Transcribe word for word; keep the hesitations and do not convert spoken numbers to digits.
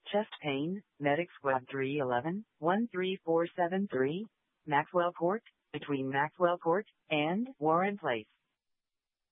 Chest pain, Medic Squad three eleven, one three four seven three, Maxwell Court, between Maxwell Court and Warren Place.